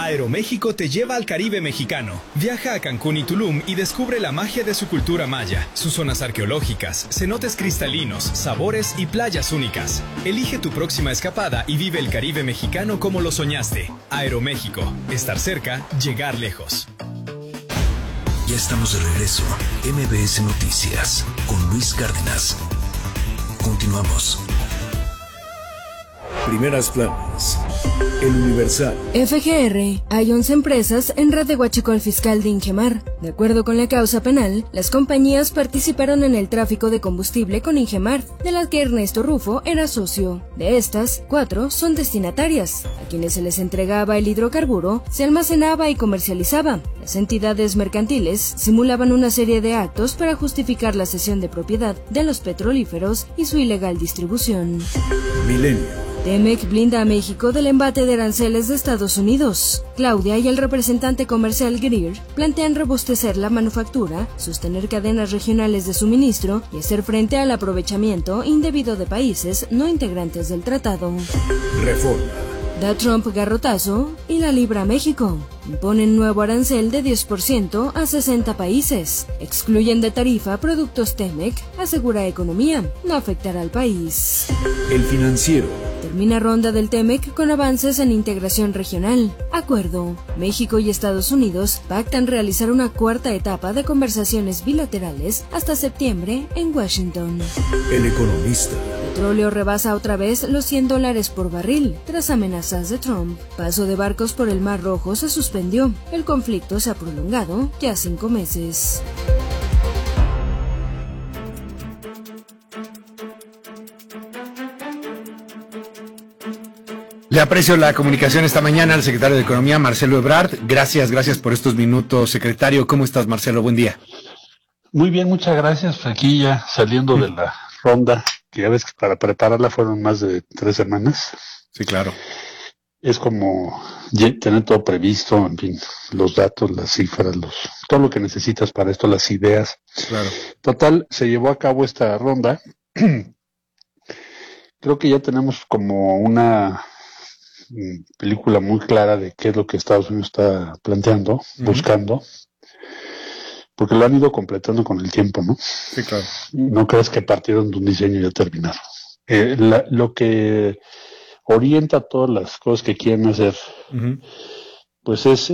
Aeroméxico te lleva al Caribe mexicano. Viaja a Cancún y Tulum y descubre la magia de su cultura maya, sus zonas arqueológicas, cenotes cristalinos, sabores y playas únicas. Elige tu próxima escapada y vive el Caribe mexicano como lo soñaste. Aeroméxico. Estar cerca, llegar lejos. Ya estamos de regreso. MBS Noticias con Luis Cárdenas. Continuamos. Primeras planas. El Universal. FGR. Hay 11 empresas en red de huachicol fiscal de Ingemar. De acuerdo con la causa penal, las compañías participaron en el tráfico de combustible con Ingemar, de las que Ernesto Rufo era socio. De estas, 4 son destinatarias. A quienes se les entregaba el hidrocarburo, se almacenaba y comercializaba. Las entidades mercantiles simulaban una serie de actos para justificar la cesión de propiedad de los petrolíferos y su ilegal distribución. Milenio. TEMEC blinda a México del embate de aranceles de Estados Unidos. Claudia y el representante comercial Greer plantean robustecer la manufactura, sostener cadenas regionales de suministro y hacer frente al aprovechamiento indebido de países no integrantes del tratado. Reforma. Da Trump garrotazo y la libra a México. Imponen nuevo arancel de 10% a 60 países. Excluyen de tarifa productos TEMEC, asegura Economía. No afectará al país. El Financiero. Termina ronda del TEMEC con avances en integración regional. Acuerdo. México y Estados Unidos pactan realizar una cuarta etapa de conversaciones bilaterales hasta septiembre en Washington. El Economista. Petróleo rebasa otra vez los $100 por barril tras amenazas de Trump. Paso de barcos por el Mar Rojo se suspendió. El conflicto se ha prolongado ya 5 meses. Le aprecio la comunicación esta mañana al secretario de Economía, Marcelo Ebrard. Gracias por estos minutos, secretario. ¿Cómo estás, Marcelo? Buen día. Muy bien, muchas gracias. Aquí ya saliendo de la ronda, que ya ves que para prepararla fueron más de 3 semanas. Sí, claro. Es como tener todo previsto, en fin, los datos, las cifras, todo lo que necesitas para esto, las ideas. Claro. Total, se llevó a cabo esta ronda. Creo que ya tenemos como una película muy clara de qué es lo que Estados Unidos está planteando, buscando, porque lo han ido completando con el tiempo, ¿no? Sí, claro. No crees que partieron de un diseño y ya terminaron. Lo que orienta todas las cosas que quieren hacer, pues es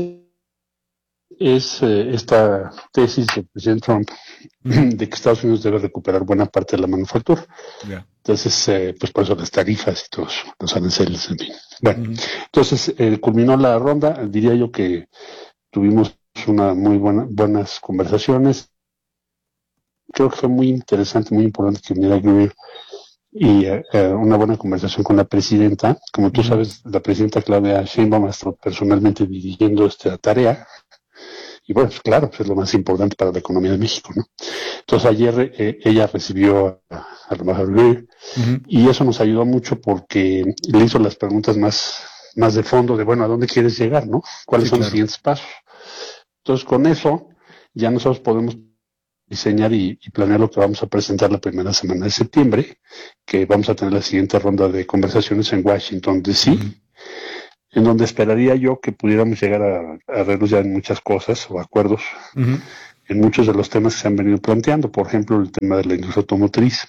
esta tesis del presidente Trump de que Estados Unidos debe recuperar buena parte de la manufactura. Yeah. Entonces, pues por eso las tarifas y todo eso, los aranceles, en fin. Bueno, entonces culminó la ronda. Diría yo que tuvimos una muy buenas conversaciones. Creo que fue muy interesante, muy importante que viniera Greer y una buena conversación con la presidenta. Como tú sabes, la presidenta Claudia Sheinbaum ha estado personalmente dirigiendo esta tarea. Y bueno, pues claro, pues es lo más importante para la economía de México, ¿no? Entonces ayer ella recibió a la embajadora Greer y eso nos ayudó mucho porque le hizo las preguntas más de fondo de, bueno, ¿a dónde quieres llegar, no? ¿Cuáles son los siguientes pasos? Entonces con eso ya nosotros podemos diseñar y planear lo que vamos a presentar la primera semana de septiembre, que vamos a tener la siguiente ronda de conversaciones en Washington, D.C., en donde esperaría yo que pudiéramos llegar a arreglos ya en muchas cosas o acuerdos en muchos de los temas que se han venido planteando. Por ejemplo, el tema de la industria automotriz,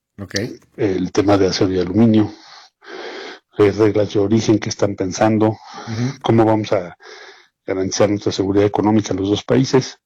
el tema de acero y aluminio, reglas de origen que están pensando, cómo vamos a garantizar nuestra seguridad económica en los dos países,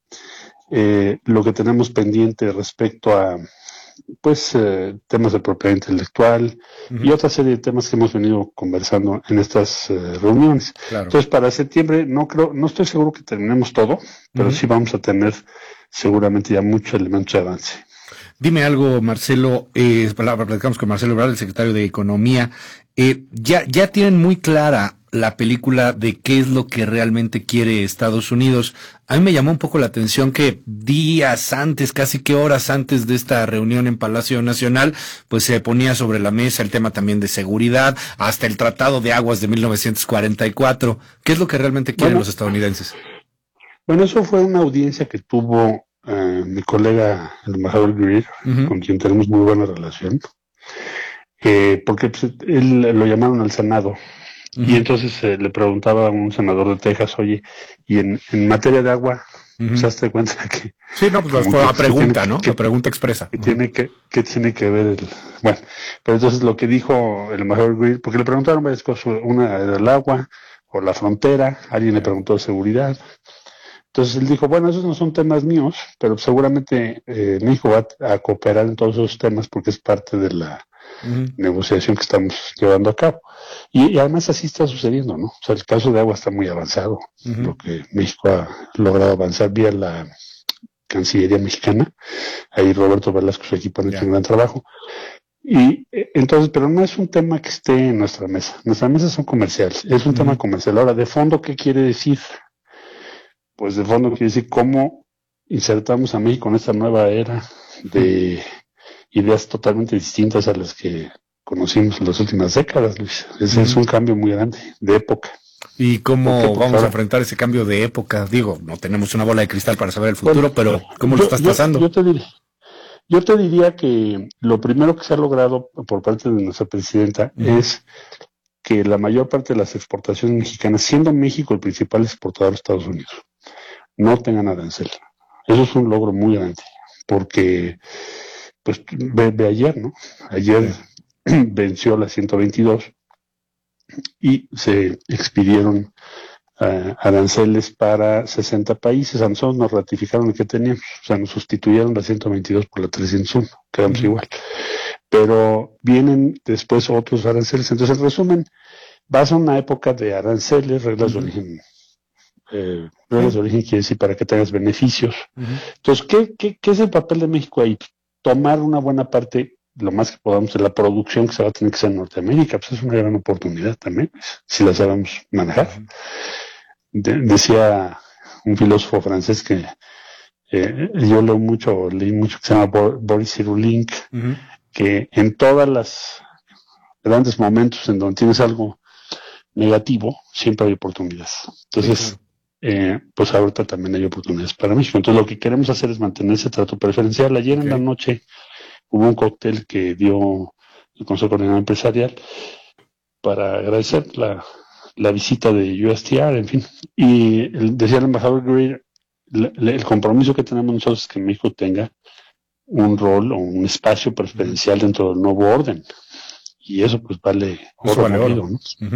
lo que tenemos pendiente respecto a temas de propiedad intelectual y otra serie de temas que hemos venido conversando en estas reuniones. Claro. Entonces, para septiembre no estoy seguro que terminemos todo, pero sí vamos a tener seguramente ya muchos elementos de avance. Dime algo, Marcelo, platicamos con Marcelo Ebrard, el secretario de Economía. Ya tienen muy clara la película de qué es lo que realmente quiere Estados Unidos. A mí me llamó un poco la atención que días antes, casi que horas antes de esta reunión en Palacio Nacional, pues se ponía sobre la mesa el tema también de seguridad, hasta el Tratado de Aguas de 1944. ¿Qué es lo que realmente quieren los estadounidenses? Bueno, eso fue una audiencia que tuvo mi colega, el embajador Greer, con quien tenemos muy buena relación, porque pues, él lo llamaron al Senado Y entonces le preguntaba a un senador de Texas, oye, y en materia de agua, ¿se das cuenta que... Sí, no, pues fue la pregunta, ¿no? La pregunta expresa. ¿Qué tiene que ver el...? Bueno, pero entonces lo que dijo el embajador Greer, porque le preguntaron varias cosas, una era el agua o la frontera, alguien le preguntó seguridad. Entonces él dijo, bueno, esos no son temas míos, pero seguramente México va a cooperar en todos esos temas porque es parte de la negociación que estamos llevando a cabo. Y además así está sucediendo, ¿no? O sea, el caso de agua está muy avanzado, lo que México ha logrado avanzar vía la Cancillería mexicana. Ahí Roberto Velasco y su equipo han hecho un gran trabajo. Y entonces, pero no es un tema que esté en nuestra mesa. Nuestras mesas son comerciales, es un tema comercial. Ahora, de fondo, ¿qué quiere decir? Pues de fondo quiere decir cómo insertamos a México en esta nueva era de ideas totalmente distintas a las que conocimos en las últimas décadas, Luis. Ese es un cambio muy grande de época. ¿Y cómo vamos a enfrentar ese cambio de época? Digo, no tenemos una bola de cristal para saber el futuro, pero ¿cómo lo estás trazando? Yo te diría que lo primero que se ha logrado por parte de nuestra presidenta es que la mayor parte de las exportaciones mexicanas, siendo México el principal exportador de Estados Unidos, no tengan arancel. Eso es un logro muy grande, porque pues ve ayer, ¿no? Ayer venció la 122 y se expidieron aranceles para 60 países. A nosotros nos ratificaron el que teníamos, o sea, nos sustituyeron la 122 por la 301, quedamos igual. Pero vienen después otros aranceles. Entonces, en resumen, vas a una época de aranceles, reglas de origen. Reglas de origen quiere decir para que tengas beneficios. Entonces, ¿qué es el papel de México ahí? Tomar una buena parte, lo más que podamos, de la producción que se va a tener que hacer en Norteamérica. Pues es una gran oportunidad también, si la sabemos manejar. Decía un filósofo francés que yo leí mucho, que se llama Boris Cyrulnik, que en todas las grandes momentos en donde tienes algo negativo, siempre hay oportunidades. Entonces, pues ahorita también hay oportunidades para México. Entonces, lo que queremos hacer es mantener ese trato preferencial. Ayer en la noche hubo un cóctel que dio el Consejo Coordinador Empresarial para agradecer la visita de USTR, en fin. Y decía el embajador Greer, el compromiso que tenemos nosotros es que México tenga un rol o un espacio preferencial dentro del nuevo orden. Y eso pues vale oro, ¿no?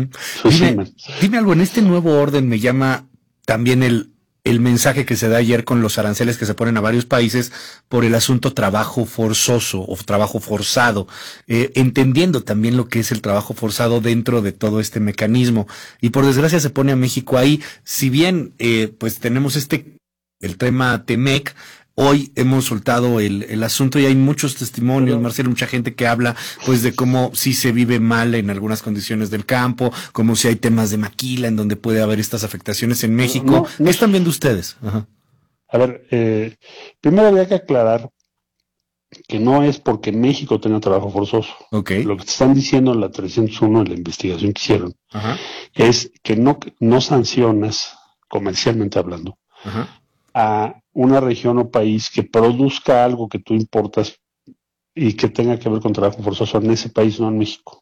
Dime algo, en este nuevo orden me llama también el mensaje que se da ayer con los aranceles que se ponen a varios países por el asunto trabajo forzoso o trabajo forzado, entendiendo también lo que es el trabajo forzado dentro de todo este mecanismo. Y por desgracia se pone a México ahí, si bien pues tenemos el tema TEMEC. Hoy hemos soltado el asunto y hay muchos testimonios, Marcelo, mucha gente que habla pues de cómo sí se vive mal en algunas condiciones del campo, como si hay temas de maquila en donde puede haber estas afectaciones en México. ¿Qué están viendo ustedes? Ajá. A ver, primero habría que aclarar que no es porque México tenga trabajo forzoso. Okay. Lo que te están diciendo en la 301, en la investigación que hicieron, es que no sancionas, comercialmente hablando, a una región o país que produzca algo que tú importas y que tenga que ver con trabajo forzoso en ese país, no en México.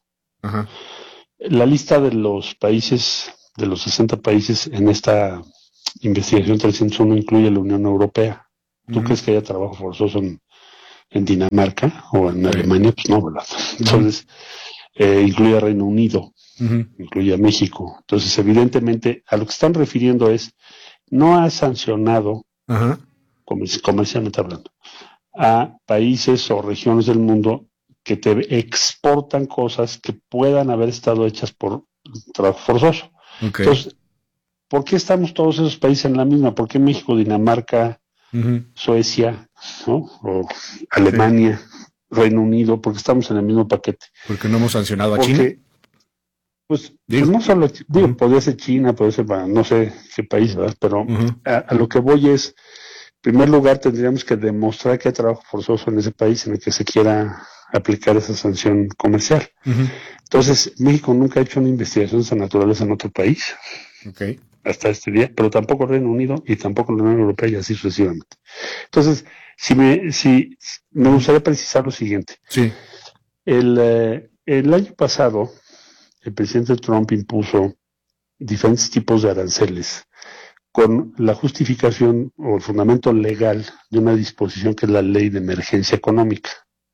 La lista de los países, de los 60 países en esta investigación 301 incluye la Unión Europea. ¿Tú crees que haya trabajo forzoso en Dinamarca o en Alemania? Pues no, ¿verdad? Entonces, incluye a Reino Unido, incluye a México. Entonces, evidentemente, a lo que están refiriendo es, no ha sancionado, comercialmente hablando, a países o regiones del mundo que te exportan cosas que puedan haber estado hechas por trabajo forzoso. Entonces, ¿por qué estamos todos esos países en la misma? ¿Por qué México, Dinamarca, Suecia, ¿no? O Alemania, Reino Unido? ¿Por qué estamos en el mismo paquete? Porque no hemos sancionado a China. Pues no solo, podría ser China, podría ser no sé qué país, ¿verdad? Pero a lo que voy es, en primer lugar, tendríamos que demostrar que hay trabajo forzoso en ese país en el que se quiera aplicar esa sanción comercial. Entonces, México nunca ha hecho una investigación de esa naturaleza en otro país. Hasta este día, pero tampoco el Reino Unido y tampoco la Unión Europea y así sucesivamente. Entonces, me gustaría precisar lo siguiente. El año pasado, el presidente Trump impuso diferentes tipos de aranceles con la justificación o el fundamento legal de una disposición que es la Ley de Emergencia Económica.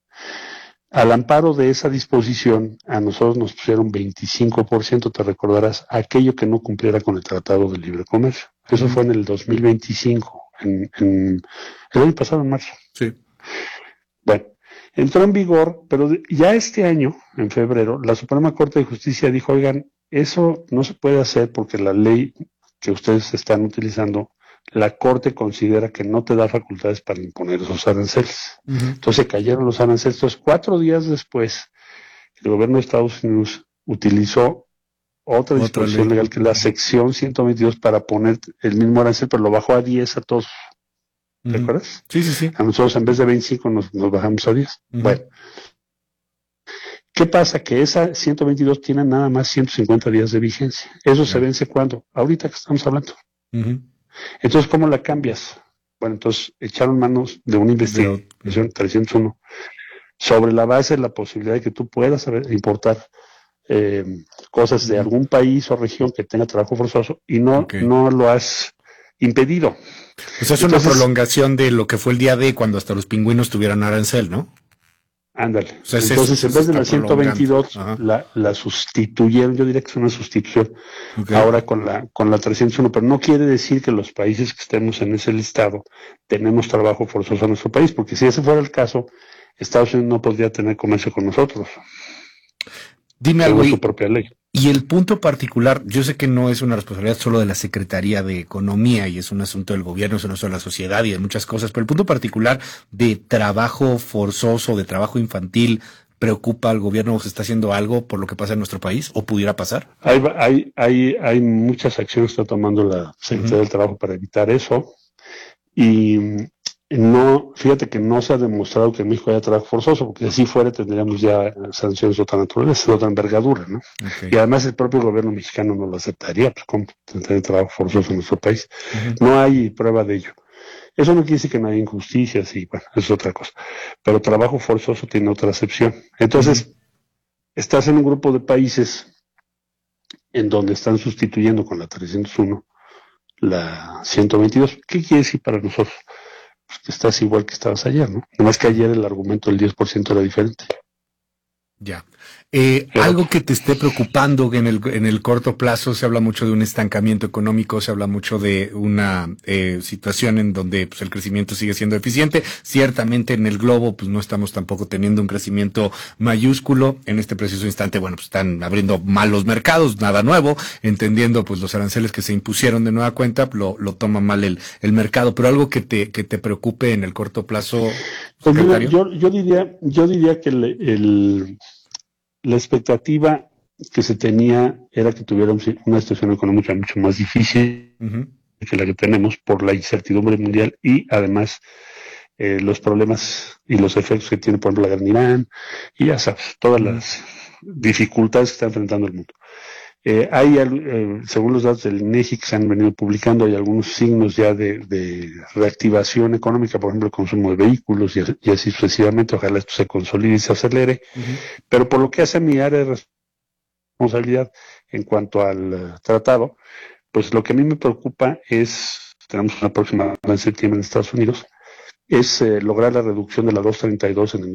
Al amparo de esa disposición, a nosotros nos pusieron 25%, te recordarás, aquello que no cumpliera con el Tratado de Libre Comercio. Eso fue en el 2025, en el año pasado, en marzo. Sí. Bueno, entró en vigor, pero ya este año, en febrero, la Suprema Corte de Justicia dijo, oigan, eso no se puede hacer porque la ley que ustedes están utilizando, la Corte considera que no te da facultades para imponer esos aranceles. Entonces cayeron los aranceles. Entonces, 4 días después, el gobierno de Estados Unidos utilizó otra disposición legal, que es la sección 122, para poner el mismo arancel, pero lo bajó a 10 a todos. ¿Te acuerdas? Sí. A nosotros en vez de 25 nos bajamos a 10. Bueno. ¿Qué pasa? Que esa 122 tiene nada más 150 días de vigencia. ¿Eso se vence cuándo? Ahorita que estamos hablando. Entonces, ¿cómo la cambias? Bueno, entonces echaron manos de una investigación 301 sobre la base de la posibilidad de que tú puedas importar cosas de algún país o región que tenga trabajo forzoso y no lo has impedido. Pues es una prolongación de lo que fue el día D cuando hasta los pingüinos tuvieron arancel, ¿no? Ándale. O sea, entonces, en vez de la 122, la sustituyeron, yo diría que es una sustitución, ahora con la 301, pero no quiere decir que los países que estemos en ese listado tenemos trabajo forzoso en nuestro país, porque si ese fuera el caso, Estados Unidos no podría tener comercio con nosotros. Dime algo. Su propia ley. Y el punto particular, yo sé que no es una responsabilidad solo de la Secretaría de Economía y es un asunto del gobierno, es un asunto de la sociedad y de muchas cosas, pero el punto particular de trabajo forzoso, de trabajo infantil, ¿preocupa al gobierno? ¿Se está haciendo algo por lo que pasa en nuestro país o pudiera pasar? Hay muchas acciones que está tomando la Secretaría del Trabajo para evitar eso y no, fíjate que no se ha demostrado que en México haya trabajo forzoso, porque si así fuera tendríamos ya sanciones de otra naturaleza, de otra envergadura, ¿no? Y además el propio gobierno mexicano no lo aceptaría, pues cómo tener trabajo forzoso en nuestro país. No hay prueba de ello. Eso no quiere decir que no haya injusticias y bueno, eso es otra cosa. Pero trabajo forzoso tiene otra acepción. Entonces, estás en un grupo de países en donde están sustituyendo con la 301 la 122. ¿Qué quiere decir para nosotros? Pues que estás igual que estabas ayer, ¿no? Además que ayer el argumento del 10% era diferente. Ya. Algo que te esté preocupando en el corto plazo, se habla mucho de un estancamiento económico, se habla mucho de una situación en donde pues, el crecimiento sigue siendo eficiente. Ciertamente en el globo pues no estamos tampoco teniendo un crecimiento mayúsculo. En este preciso instante, bueno, pues están abriendo mal los mercados, nada nuevo, entendiendo pues los aranceles que se impusieron de nueva cuenta, lo toma mal el mercado, pero algo que te preocupe en el corto plazo. Pues mira, yo diría que la expectativa que se tenía era que tuviéramos una situación económica mucho más difícil que la que tenemos por la incertidumbre mundial y además los problemas y los efectos que tiene, por ejemplo, la guerra en Irán y ya sabes, todas las dificultades que está enfrentando el mundo. Según los datos del INEGI que se han venido publicando, hay algunos signos ya de reactivación económica, por ejemplo, el consumo de vehículos y así sucesivamente. Ojalá esto se consolide y se acelere. Pero por lo que hace a mi área de responsabilidad en cuanto al tratado, pues lo que a mí me preocupa es, tenemos una próxima en septiembre en Estados Unidos, es lograr la reducción de la 232 en el